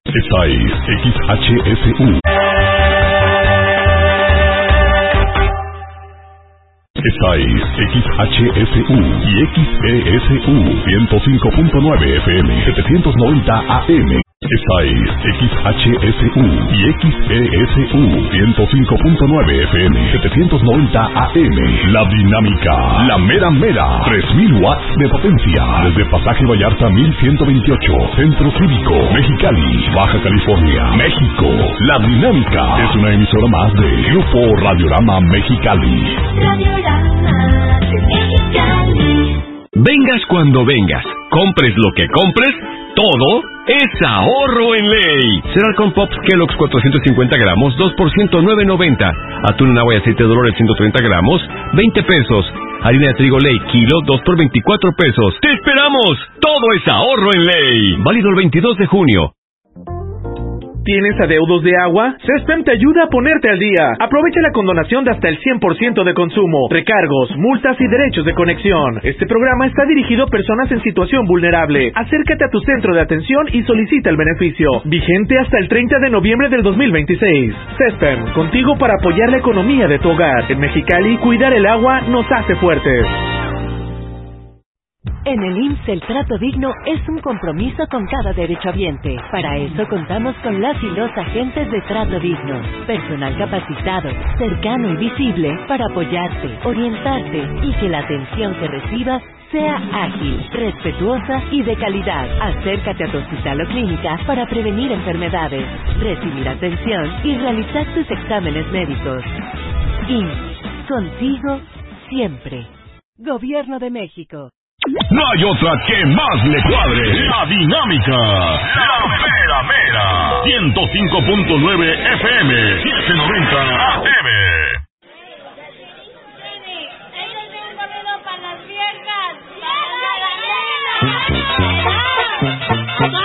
Esta es XHSU. Esta es XHSU y XESU 105.9 FM 790 AM. Esta es XHSU y XESU 105.9 FM 790 AM. La Dinámica, la mera mera, 3000 watts de potencia. Desde Pasaje Vallarta 1128, Centro Cívico, Mexicali, Baja California, México. La Dinámica es una emisora más de Grupo Radiorama Mexicali. Radiorama Mexicali. Vengas cuando vengas, compres lo que compres, todo es ahorro en ley. Cereal con Pops Kellogg's 450 gramos, 2 por $109.90. Atún en agua y aceite de Dolores 130 gramos, 20 pesos. Harina de trigo Ley, kilo, 2 por 24 pesos. ¡Te esperamos! Todo es ahorro en ley. Válido el 22 de junio. ¿Tienes adeudos de agua? CESPEM te ayuda a ponerte al día. Aprovecha la condonación de hasta el 100% de consumo, recargos, multas y derechos de conexión. Este programa está dirigido a personas en situación vulnerable. Acércate a tu centro de atención y solicita el beneficio. Vigente hasta el 30 de noviembre del 2026. CESPEM, contigo para apoyar la economía de tu hogar. En Mexicali, cuidar el agua nos hace fuertes. En el IMSS el trato digno es un compromiso con cada derechohabiente. Para eso contamos con las y los agentes de trato digno. Personal capacitado, cercano y visible para apoyarte, orientarte y que la atención que recibas sea ágil, respetuosa y de calidad. Acércate a tu hospital o clínica para prevenir enfermedades, recibir atención y realizar tus exámenes médicos. IMSS, contigo siempre. Gobierno de México. No hay otra que más le cuadre. La Dinámica, la mera mera, 105.9 FM, 790 AM. ¡Vamos!